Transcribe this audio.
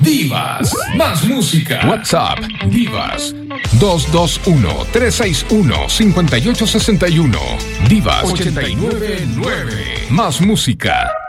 Divas, más música. WhatsApp Divas 221-361-5861. Divas 899. Más música.